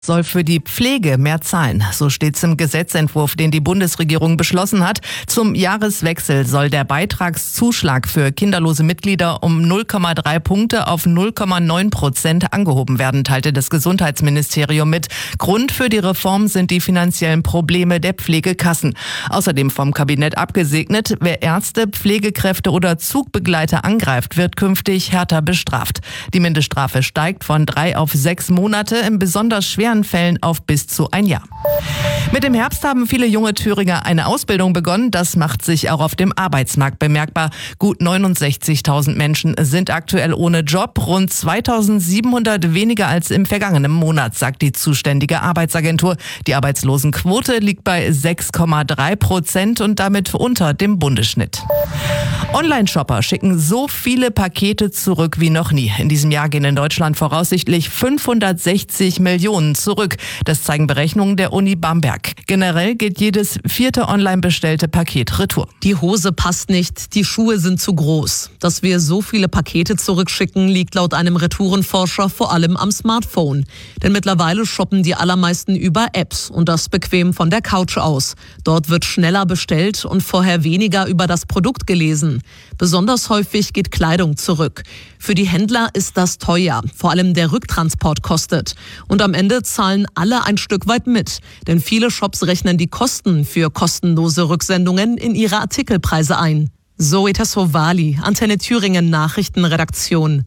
Soll für die Pflege mehr zahlen. So steht's im Gesetzentwurf, den die Bundesregierung beschlossen hat. Zum Jahreswechsel soll der Beitragszuschlag für kinderlose Mitglieder um 0,3 Punkte auf 0,9% angehoben werden, teilte das Gesundheitsministerium mit. Grund für die Reform sind die finanziellen Probleme der Pflegekassen. Außerdem vom Kabinett abgesegnet, wer Ärzte, Pflegekräfte oder Zugbegleiter angreift, wird künftig härter bestraft. Die Mindeststrafe steigt von 3 auf 6 Monate, in besonders schweren Fällen auf bis zu 1 Jahr. Mit dem Herbst haben viele junge Thüringer eine Ausbildung begonnen. Das macht sich auch auf dem Arbeitsmarkt bemerkbar. Gut 69.000 Menschen sind aktuell ohne Job. Rund 2.700 weniger als im vergangenen Monat, sagt die zuständige Arbeitsagentur. Die Arbeitslosenquote liegt bei 6,3% und damit unter dem Bundesschnitt. Online-Shopper schicken so viele Pakete zurück wie noch nie. In diesem Jahr gehen in Deutschland voraussichtlich 560 Millionen zurück. Das zeigen Berechnungen der Uni Bamberg. Generell geht jedes 4. online bestellte Paket retour. Die Hose passt nicht, die Schuhe sind zu groß. Dass wir so viele Pakete zurückschicken, liegt laut einem Retourenforscher vor allem am Smartphone. Denn mittlerweile shoppen die allermeisten über Apps und das bequem von der Couch aus. Dort wird schneller bestellt und vorher weniger über das Produkt gelesen. Besonders häufig geht Kleidung zurück. Für die Händler ist das teuer. Vor allem der Rücktransport kostet. Und am Ende zahlen alle ein Stück weit mit. Denn viele Shops rechnen die Kosten für kostenlose Rücksendungen in ihre Artikelpreise ein. Zoe Tassovali, Antenne Thüringen Nachrichtenredaktion.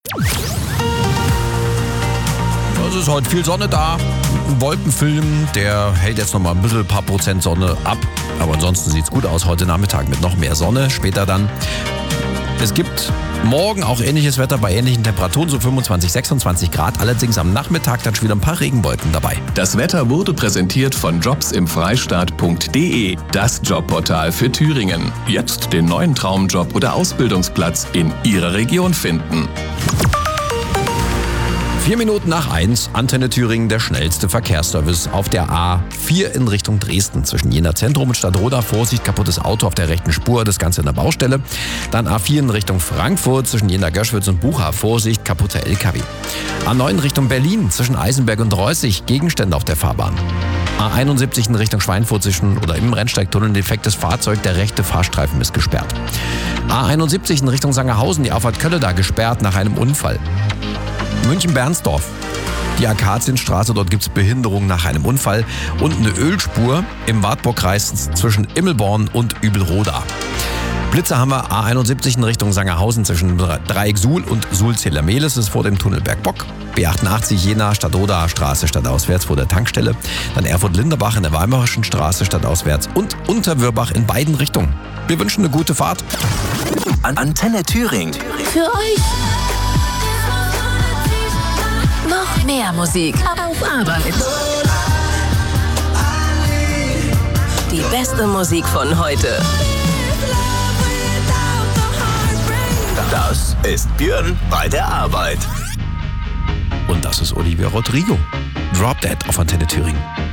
Es ist heute viel Sonne da. Ein Wolkenfilm, der hält jetzt noch mal ein bisschen, paar Prozent Sonne ab. Aber ansonsten sieht es gut aus heute Nachmittag mit noch mehr Sonne. Später dann. Es gibt morgen auch ähnliches Wetter bei ähnlichen Temperaturen, so 25, 26 Grad. Allerdings am Nachmittag dann schon wieder ein paar Regenwolken dabei. Das Wetter wurde präsentiert von jobsimfreistaat.de, das Jobportal für Thüringen. Jetzt den neuen Traumjob oder Ausbildungsplatz in Ihrer Region finden. 4 Minuten nach 1, Antenne Thüringen, der schnellste Verkehrsservice auf der A4 in Richtung Dresden. Zwischen Jena Zentrum und Stadtroda, Vorsicht, kaputtes Auto auf der rechten Spur, das Ganze in der Baustelle. Dann A4 in Richtung Frankfurt, zwischen Jena Göschwitz und Bucha, Vorsicht, kaputter LKW. A9 in Richtung Berlin, zwischen Eisenberg und Reußig, Gegenstände auf der Fahrbahn. A71 in Richtung Schweinfurt im Rennsteigtunnel, ein defektes Fahrzeug, der rechte Fahrstreifen ist gesperrt. A71 in Richtung Sangerhausen, die Auffahrt Kölle da gesperrt nach einem Unfall. München-Bernsdorf, die Akazienstraße, dort gibt es Behinderung nach einem Unfall und eine Ölspur im Wartburgkreis zwischen Immelborn und Übelroda. Blitze haben wir A71 in Richtung Sangerhausen zwischen Dreieck Suhl und Suhl-Zelameles, ist vor dem Tunnel Bergbock. B88 Jena, Stadtroda Straße stadtauswärts vor der Tankstelle. Dann Erfurt-Linderbach in der Weimarischen Straße stadtauswärts und Unterwörbach in beiden Richtungen. Wir wünschen eine gute Fahrt. Antenne Thüringen. Für euch. Noch mehr Musik auf Arbeit. Die beste Musik von heute. Das ist Björn bei der Arbeit. Und das ist Olivia Rodrigo. Drop Dead auf Antenne Thüringen.